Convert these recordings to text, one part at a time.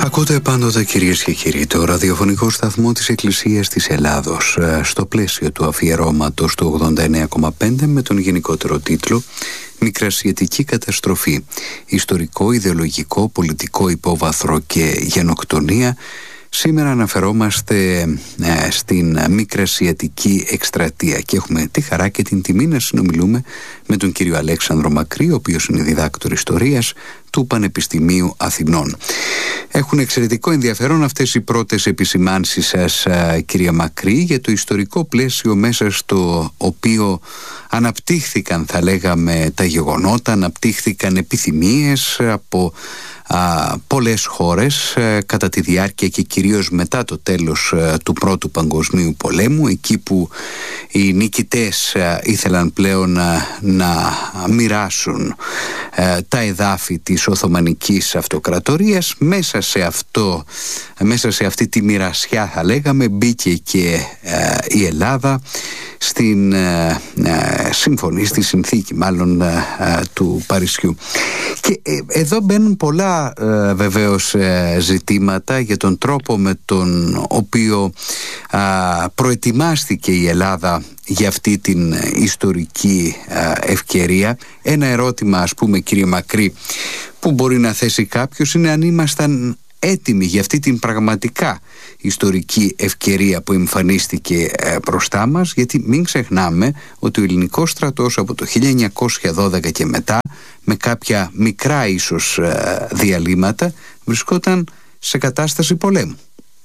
Ακούτε πάντοτε, κυρίες και κύριοι, το ραδιοφωνικό σταθμό της Εκκλησίας της Ελλάδος στο πλαίσιο του αφιερώματος του 89,5 με τον γενικότερο τίτλο «Μικρασιατική καταστροφή. Ιστορικό, ιδεολογικό, πολιτικό υπόβαθρο και γενοκτονία». Σήμερα αναφερόμαστε στην Μικρασιατική εκστρατεία και έχουμε τη χαρά και την τιμή να συνομιλούμε με τον κύριο Αλέξανδρο Μακρύ, ο οποίος είναι διδάκτορ ιστορίας του Πανεπιστημίου Αθηνών. Έχουν εξαιρετικό ενδιαφέρον αυτές οι πρώτες επισημάνσεις σας, κυρία Μακρύ, για το ιστορικό πλαίσιο μέσα στο οποίο αναπτύχθηκαν, θα λέγαμε, τα γεγονότα, αναπτύχθηκαν επιθυμίες από πολλές χώρες κατά τη διάρκεια και κυρίως μετά το τέλος του Πρώτου Παγκοσμίου Πολέμου, εκεί που οι νικητές ήθελαν πλέον να μοιράσουν τα εδάφη της Οθωμανικής Αυτοκρατορίας. Μέσα σε αυτή τη μοιρασιά, θα λέγαμε, μπήκε και η Ελλάδα στην συμφωνία, στη συνθήκη μάλλον του Παρισιού. Και εδώ μπαίνουν πολλά βεβαίως ζητήματα για τον τρόπο με τον οποίο προετοιμάστηκε η Ελλάδα για αυτή την ιστορική ευκαιρία. Ένα ερώτημα, ας πούμε, κύριε Μακρύ, που μπορεί να θέσει κάποιος είναι αν ήμασταν έτοιμοι για αυτή την πραγματικά ιστορική ευκαιρία που εμφανίστηκε μπροστά μας, γιατί μην ξεχνάμε ότι ο ελληνικός στρατός από το 1912 και μετά, με κάποια μικρά ίσως διαλύματα, βρισκόταν σε κατάσταση πολέμου.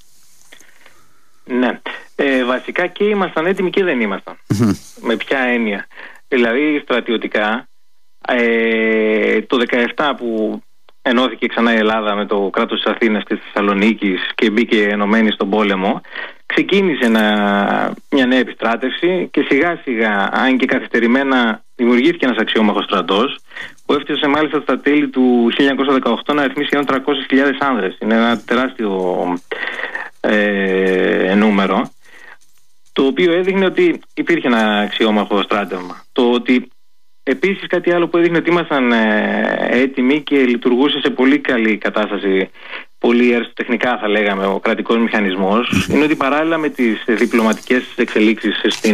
Ναι, βασικά και ήμασταν έτοιμοι και δεν ήμασταν. Με ποια έννοια? Δηλαδή στρατιωτικά το 17 που ενώθηκε ξανά η Ελλάδα με το κράτος της Αθήνας και της Θεσσαλονίκης και μπήκε ενωμένη στον πόλεμο, ξεκίνησε μια νέα επιστράτευση και σιγά σιγά, αν και καθυστερημένα, δημιουργήθηκε ένας αξιόμαχος στρατός που έφτασε μάλιστα στα τέλη του 1918 να αριθμίσει 300.000 άνδρες. Είναι ένα τεράστιο νούμερο, το οποίο έδειχνε ότι υπήρχε ένα αξιόμαχο στράτευμα. Το ότι επίσης κάτι άλλο που έδειχνε ότι ήμασταν έτοιμοι και λειτουργούσε σε πολύ καλή κατάσταση, πολύ αριστοτεχνικά θα λέγαμε, ο κρατικός μηχανισμός, είναι ότι παράλληλα με τις διπλωματικές εξελίξεις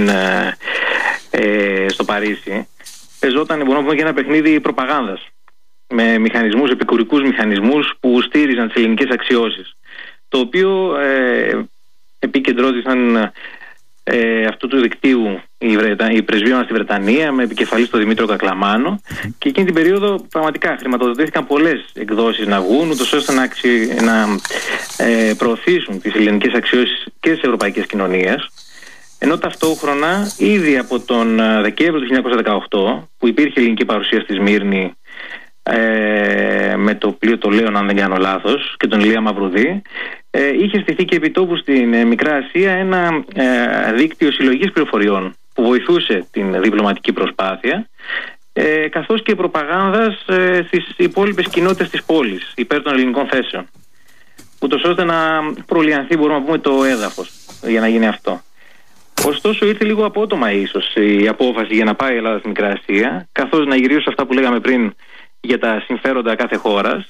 στο Παρίσι, παίζονταν, μπορούμε να πούμε, και ένα παιχνίδι προπαγάνδας με μηχανισμούς, επικουρικούς μηχανισμούς που στήριζαν τις ελληνικές αξιώσεις, το οποίο επικεντρώθησαν αυτού του δικτύου η πρεσβείωνα στη Βρετανία με επικεφαλή στον Δημήτριο Κακλαμάνο, και εκείνη την περίοδο πραγματικά χρηματοδοτήθηκαν πολλές εκδόσεις να βγουν, ούτως ώστε να προωθήσουν τις ελληνικές αξιώσεις και στις ευρωπαϊκές κοινωνίες, ενώ ταυτόχρονα ήδη από τον Δεκέμβριο του 1918 που υπήρχε ελληνική παρουσία στη Σμύρνη με το πλοίο το Λέων, αν δεν κάνω λάθος, και τον Ηλία Μαυρουδή, είχε στηθεί και επιτόπου στην Μικρά Ασία ένα δίκτυο συλλογής πληροφοριών που βοηθούσε την διπλωματική προσπάθεια, καθώς και προπαγάνδας στις υπόλοιπες κοινότητες της πόλης υπέρ των ελληνικών θέσεων, ούτως ώστε να προλιανθεί, μπορούμε να πούμε, το έδαφος για να γίνει αυτό. Ωστόσο ήρθε λίγο απότομα ίσως η απόφαση για να πάει η Ελλάδα στη Μικρά Ασία, καθώς, να γυρίσω σε αυτά που λέγαμε πριν για τα συμφέροντα κάθε χώρας,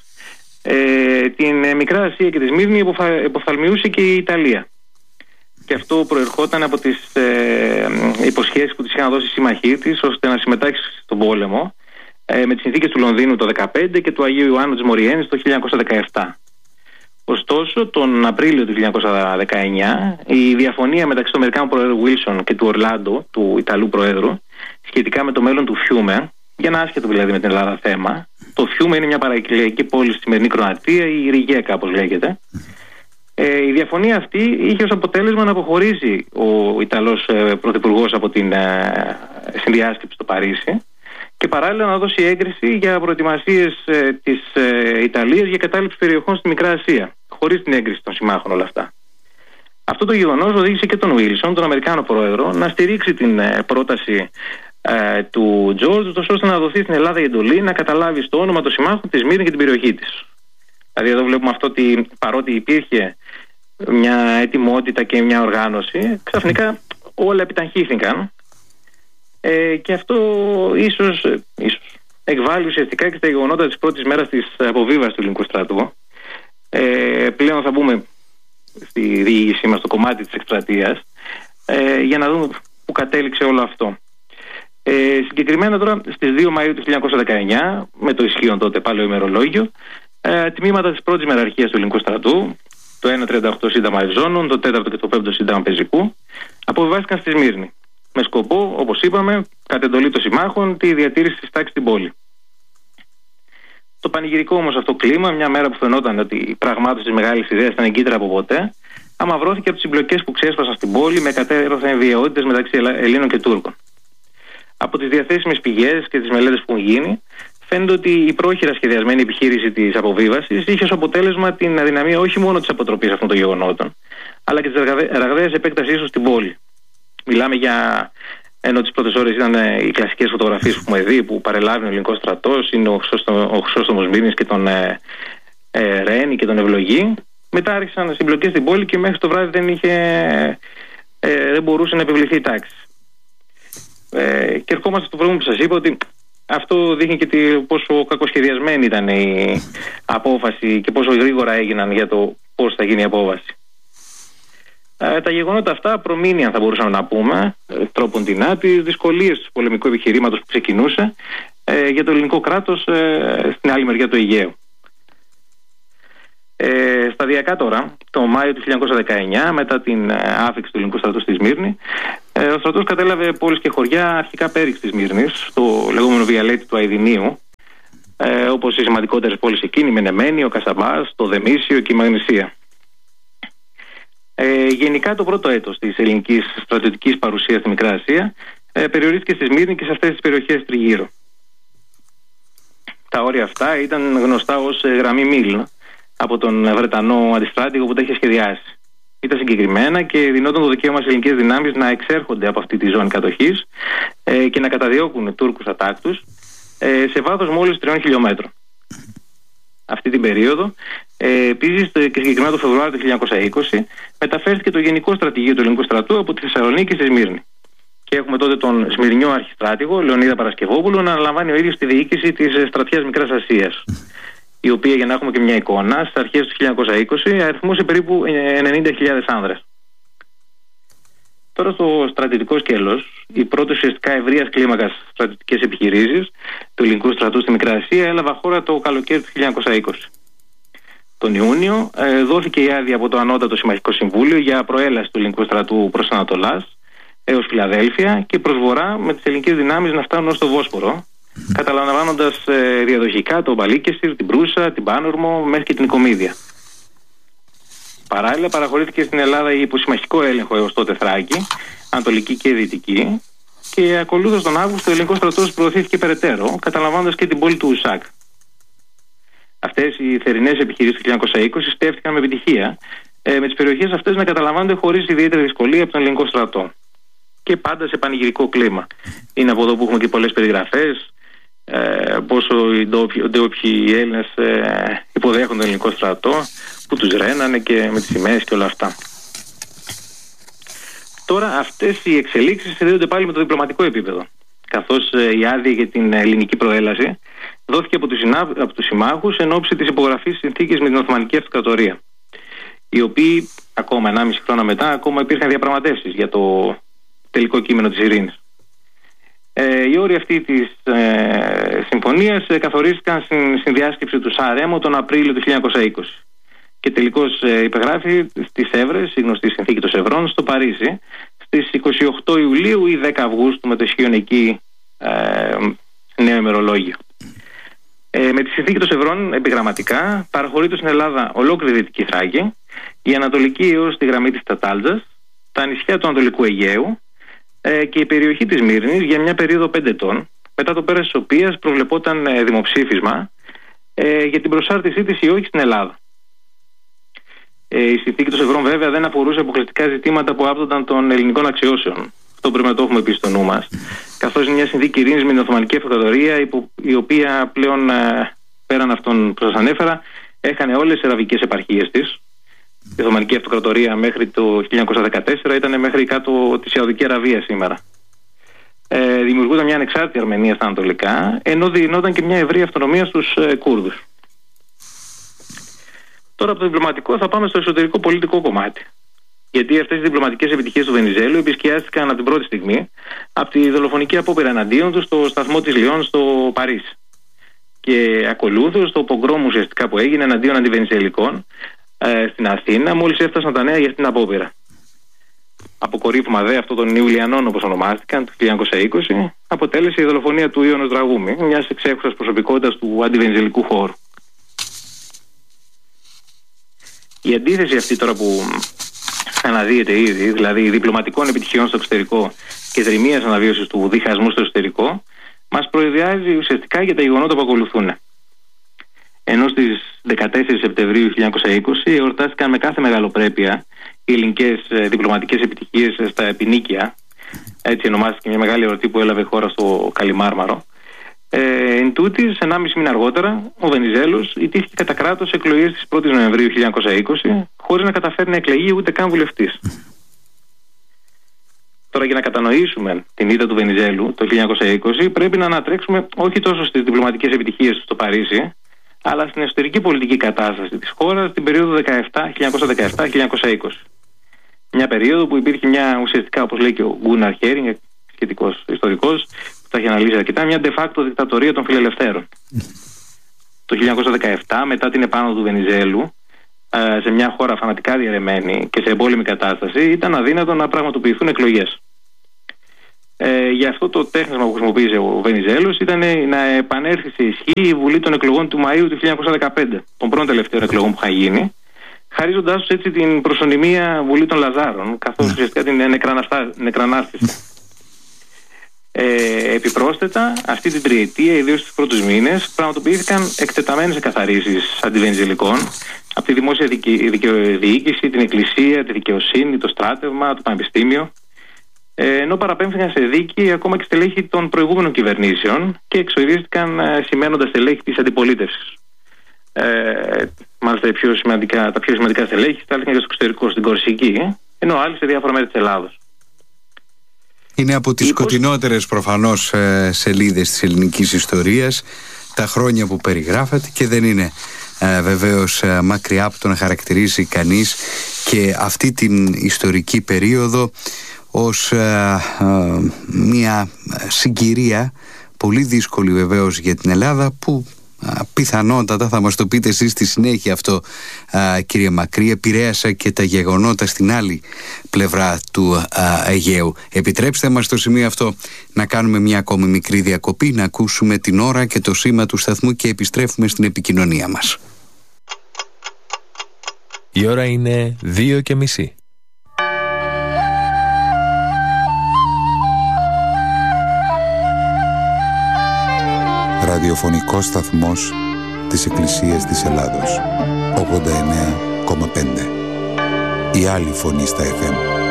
την Μικρά Ασία και τη Σμύρνη υποφθαλμιούσε και η Ιταλία. Και αυτό προερχόταν από τις υποσχέσεις που της είχαν δώσει οι σύμμαχοί της ώστε να συμμετάξει στον πόλεμο, με τις συνθήκες του Λονδίνου το 2015 και του Αγίου Ιωάννου της Μοριέννης το 1917. Ωστόσο, τον Απρίλιο του 1919, η διαφωνία μεταξύ του Αμερικάνου Προέδρου Βίλσον και του Ορλάντο, του Ιταλού Προέδρου, σχετικά με το μέλλον του Φιούμε, για να άσχετο δηλαδή με την Ελλάδα θέμα. Το Φιούμε είναι μια παρακυλιακή πόλη στη σημερινή Κροατία, η Ριγέ κάπως λέγεται. Η διαφωνία αυτή είχε ως αποτέλεσμα να αποχωρήσει ο Ιταλός Πρωθυπουργός από την συνδιάσκεψη στο Παρίσι και παράλληλα να δώσει έγκριση για προετοιμασίες της Ιταλίας για κατάληψη περιοχών στη Μικρά Ασία, χωρίς την έγκριση των συμμάχων όλα αυτά. Αυτό το γεγονός οδήγησε και τον Βίλσον, τον Αμερικάνο Πρόεδρο, να στηρίξει την πρόταση του Τζόρτζ, ώστε να δοθεί στην Ελλάδα η εντολή να καταλάβει στο όνομα των συμμάχων τη Σμύρνη και την περιοχή της. Δηλαδή εδώ βλέπουμε αυτό ότι παρότι υπήρχε μια ετοιμότητα και μια οργάνωση, ξαφνικά όλα επιταχύνθηκαν, και αυτό ίσως εκβάλλει ουσιαστικά και στα γεγονότα της πρώτης μέρας της αποβίβασης του ελληνικού στρατού, Πλέον θα μπούμε στη διοίκησή μας, στο κομμάτι της εκστρατείας, για να δούμε πού κατέληξε όλο αυτό. Συγκεκριμένα τώρα στις 2 Μαΐου του 1919, με το ισχύον τότε πάλι ημερολόγιο, τμήματα της πρώτης μεραρχίας του ελληνικού στρατού, το 1.38 Σύνταγμα Ευζώνων, το 4ο και το 5ο Σύνταγμα Πεζικού, αποβιβάστηκαν στη Σμύρνη. Με σκοπό, όπως είπαμε, κατ' εντολή των συμμάχων, τη διατήρηση της τάξης στην πόλη. Το πανηγυρικό όμως αυτό κλίμα, μια μέρα που φαινόταν ότι η πραγμάτωση της μεγάλης ιδέας ήταν εγκύτερα από ποτέ, αμαυρώθηκε από τις συμπλοκές που ξέσπασαν στην πόλη με κατέρωθεν βιαιότητες μεταξύ Ελλήνων και Τούρκων. Από τις διαθέσιμες πηγές και τις μελέτες που έχουν γίνει, φαίνεται ότι η πρόχειρα σχεδιασμένη επιχείρηση της αποβίβασης είχε ως αποτέλεσμα την αδυναμία όχι μόνο της αποτροπής αυτών των γεγονότων, αλλά και της ραγδαίας επέκτασής τους στην πόλη. Μιλάμε για. Ενώ τις πρώτες ώρες ήταν οι κλασικές φωτογραφίες που έχουμε δει, που παρελάβει ο ελληνικός στρατός, είναι ο Χρυσόστομος Μύρνης και τον Ρένη και τον Ευλογή. Μετά άρχισαν συμπλοκές στην πόλη και μέχρι το βράδυ δεν μπορούσε να επιβληθεί η τάξη. Και ερχόμαστε στο προηγούμενο που σας είπα, ότι αυτό δείχνει και πόσο κακοσχεδιασμένη ήταν η απόφαση και πόσο γρήγορα έγιναν για το πώς θα γίνει η απόβαση. Τα γεγονότα αυτά προμήνυαν, θα μπορούσαμε να πούμε, τρόπον τεινά, τις δυσκολίες του πολεμικού επιχειρήματος που ξεκινούσε για το ελληνικό κράτος στην άλλη μεριά του Αιγαίου. Σταδιακά τώρα, το Μάιο του 1919, μετά την άφιξη του ελληνικού στρατού στη Σμύρνη, ο στρατός κατέλαβε πόλεις και χωριά, αρχικά πέριξ της Σμύρνης, το λεγόμενο Βιαλέτη του Αηδινίου, όπως οι σημαντικότερες πόλεις εκείνη, η Μενεμένη, ο Κασαμπάς, το Δεμίσιο και η Μαγνησία. Γενικά το πρώτο έτος της ελληνικής στρατιωτικής παρουσίας στη Μικρά Ασία περιορίστηκε στη Σμύρνη και σε αυτές τις περιοχές τριγύρω. Τα όρια αυτά ήταν γνωστά ως γραμμή Μίλ από τον Βρετανό αντιστράτηγο που τα είχε σχεδιάσει. Ήταν συγκεκριμένα και δινόταν το δικαίωμα στις ελληνικές δυνάμεις να εξέρχονται από αυτή τη ζώνη κατοχής και να καταδιώκουν Τούρκους ατάκτους σε βάθος μόλις 3 χιλιόμετρων. Αυτή την περίοδο, επίσης και συγκεκριμένα το Φεβρουάριο του 1920, μεταφέρθηκε το Γενικό Στρατηγείο του Ελληνικού Στρατού από τη Θεσσαλονίκη στη Σμύρνη. Και έχουμε τότε τον Σμυρνιό αρχιστράτηγο, Λεωνίδα Παρασκευόπουλο, να αναλαμβάνει ο ίδιος τη διοίκηση της στρατιάς Μικράς Ασίας, η οποία, για να έχουμε και μια εικόνα, στις αρχές του 1920 αριθμούσε περίπου 90.000 άνδρες. Τώρα στο στρατιωτικό σκέλος, οι πρώτες ουσιαστικά ευρείας κλίμακας στρατιωτικές επιχειρήσεις του ελληνικού στρατού στη Μικρά Ασία έλαβα χώρα το καλοκαίρι του 1920. Τον Ιούνιο δόθηκε η άδεια από το Ανώτατο Συμμαχικό Συμβούλιο για προέλαση του ελληνικού στρατού προς Ανατολάς έως Φιλαδέλφια και προς Βορρά, με τις ελληνικές δυνάμεις να φτάνουν ως το Βόσπορο, καταλαμβάνοντας διαδοχικά το Μπαλίκεσιρ, την Προύσα, την Πάνουρμο μέχρι και την Οικομίδια. Παράλληλα παραχωρήθηκε στην Ελλάδα η υποσυμμαχικό έλεγχο έως τότε Θράκη, Ανατολική και Δυτική, και ακολούθως τον Αύγουστο ο ελληνικός στρατός προωθήθηκε περαιτέρω, καταλαμβάνοντας και την πόλη του Ουσάκ. Αυτές οι θερινές επιχειρήσεις του 1920 στέφθηκαν με επιτυχία, με τις περιοχές αυτές να καταλαμβάνονται χωρίς ιδιαίτερη δυσκολία από τον ελληνικό στρατό. Και πάντα σε πανηγυρικό κλίμα. Είναι από εδώ που έχουμε και πολλές περιγραφές, πόσο οι ντόπιοι Έλληνες υποδέχονται τον ελληνικό στρατό, που τους ρένανε και με τις σημαίες και όλα αυτά. Τώρα αυτές οι εξελίξεις συνδέονται πάλι με το διπλωματικό επίπεδο, καθώς η άδεια για την ελληνική προέλαση δόθηκε από τους συμμάχους εν ώψη της υπογραφής συνθήκης με την Οθωμανική Αυτοκρατορία, οι οποίοι ακόμα 1,5 χρόνια μετά ακόμα υπήρχαν διαπραγματεύσεις για το τελικό κείμενο της ειρήνης. Οι όροι αυτή της συμφωνίας καθορίστηκαν στην διάσκεψη του Σαρέμο τον Απρίλιο του 1920 και τελικώς υπεγράφει στις Έβρες, η γνωστή συνθήκη των Σευρών, στο Παρίσι στις 28 Ιουλίου ή 10 Αυγούστου με το ισχύον εκεί νέο ημερολόγιο. Με τη συνθήκη των Σευρών επιγραμματικά παραχωρείται στην Ελλάδα ολόκληρη Δυτική Θράκη, η Ανατολική έως τη γραμμή της Τατάλτζας, τα νησιά του Ανατολικού Αιγαίου και η περιοχή της Μύρνης για μια περίοδο 5 ετών, μετά το πέρας της οποίας προβλεπόταν δημοψήφισμα για την προσάρτησή της ή όχι στην Ελλάδα. Η συνθήκη των Σευρών βέβαια δεν αφορούσε αποκλειστικά ζητήματα που άπτονταν των ελληνικών αξιώσεων. Αυτό πρέπει να το έχουμε πει στο νου μας. Καθώς είναι μια συνθήκη ειρήνης με την Οθωμανική Αυτοκρατορία, η οποία πλέον πέραν αυτών που σας ανέφερα, έχανε όλες τις αραβικές επαρχίες της. Η Οθωμανική Αυτοκρατορία μέχρι το 1914 ήταν μέχρι κάτω τη Σαουδική Αραβία σήμερα. Δημιουργούνταν μια ανεξάρτητη Αρμενία στα ανατολικά, ενώ δινόταν και μια ευρεία αυτονομία στους Κούρδους. Τώρα από το διπλωματικό θα πάμε στο εσωτερικό πολιτικό κομμάτι. Γιατί αυτές οι διπλωματικές επιτυχίες του Βενιζέλου επισκιάστηκαν από την πρώτη στιγμή από τη δολοφονική απόπειρα εναντίον του στο σταθμό της Λιόν στο Παρίσι. Και ακολούθως το πογκρόμ ουσιαστικά που έγινε εναντίον αντιβενιζελικών στην Αθήνα, μόλις έφτασαν τα νέα για αυτήν την απόπειρα. Αποκορύφωμα δε αυτών των Ιουλιανών, όπως ονομάστηκαν, το 1920, αποτέλεσε η δολοφονία του Ιώνος Δραγούμη, μιας εξέχουσας προσωπικότητας του αντιβενιζελικού χώρου. Η αντίθεση αυτή τώρα που αναδύεται ήδη, δηλαδή διπλωματικών επιτυχιών στο εξωτερικό και δρυμίας αναβίωσης του διχασμού στο εσωτερικό, μας προειδεάζει ουσιαστικά για τα γεγονότα που ακολουθούν. Ενώ στις 14 Σεπτεμβρίου 1920 εορτάστηκαν με κάθε μεγαλοπρέπεια οι ελληνικές διπλωματικές επιτυχίες στα Επινίκια, έτσι ονομάστηκε μια μεγάλη εορτή που έλαβε χώρα στο Καλιμάρμαρο. Εν τούτης, 1,5 μήνα αργότερα, ο Βενιζέλος ιτήθηκε κατά κράτος εκλογές της 1ης Νοεμβρίου 1920, χωρίς να καταφέρει να εκλεγεί ούτε καν βουλευτής. Τώρα, για να κατανοήσουμε την ήττα του Βενιζέλου το 1920, πρέπει να ανατρέξουμε όχι τόσο στις διπλωματικές επιτυχίες του στο Παρίσι, αλλά στην εσωτερική πολιτική κατάσταση της χώρας την περίοδο 1917-1920. Μια περίοδο που υπήρχε μια ουσιαστικά, όπως λέει και ο Γκούναρ Χέρινγκ, σχετικός ιστορικός, που τα έχει αναλύσει αρκετά, μια de facto δικτατορία των φιλελευθέρων. Το 1917, μετά την επάνωδο του Βενιζέλου, σε μια χώρα φανατικά διαρρεμένη και σε εμπόλεμη κατάσταση, ήταν αδύνατο να πραγματοποιηθούν εκλογές. Γι' αυτό το τέχνασμα που χρησιμοποίησε ο Βενιζέλος ήταν να επανέλθει σε ισχύ η Βουλή των εκλογών του Μαΐου του 1915, των πρώτων τελευταίων εκλογών που είχαν γίνει, χαρίζοντάς τους έτσι την προσωνυμία Βουλή των Λαζάρων, καθώς ουσιαστικά την νεκρανάστηση. Επιπρόσθετα, αυτή την τριετία, ιδίως στους πρώτους μήνες, πραγματοποιήθηκαν εκτεταμένες εκαθαρίσεις αντιβενιζελικών από τη δημόσια διοίκηση, την εκκλησία, τη δικαιοσύνη, το στράτευμα, το πανεπιστήμιο, ενώ παραπέμφθηκαν σε δίκη ακόμα και στελέχη των προηγούμενων κυβερνήσεων και εξοηρίστηκαν σημαίνοντας στελέχη της αντιπολίτευσης. Μάλιστα τα πιο σημαντικά στελέχη στάλθηκαν και στο εξωτερικό, στην Κορσική, ενώ άλλοι σε διάφορα μέρη της Ελλάδος. Είναι από τις σκοτεινότερες προφανώς σελίδες της ελληνικής ιστορίας τα χρόνια που περιγράφεται και δεν είναι βεβαίως μακριά από το να χαρακτηρίσει κανείς και αυτή την ιστορική περίοδο ως μια συγκυρία πολύ δύσκολη βεβαίως για την Ελλάδα, που πιθανότατα, θα μας το πείτε εσείς στη συνέχεια αυτό κύριε Μακρύ, επηρέασα και τα γεγονότα στην άλλη πλευρά του Αιγαίου. Επιτρέψτε μας στο σημείο αυτό να κάνουμε μια ακόμη μικρή διακοπή, να ακούσουμε την ώρα και το σήμα του σταθμού και επιστρέφουμε στην επικοινωνία μας. Η ώρα είναι 2:30. Ραδιοφωνικός σταθμός της Εκκλησίας της Ελλάδος, 89,5. Η άλλη φωνή στα FM.